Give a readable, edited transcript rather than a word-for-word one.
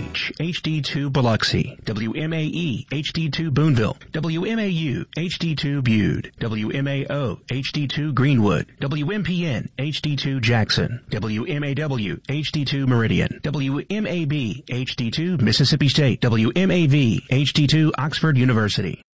WMAH HD2 Biloxi, WMAE HD2 Boonville, WMAU HD2 Bude, WMAO HD2 Greenwood, WMPN HD2 Jackson, WMAW HD2 Meridian, WMAB HD2 Mississippi State, WMAV HD2 Oxford University.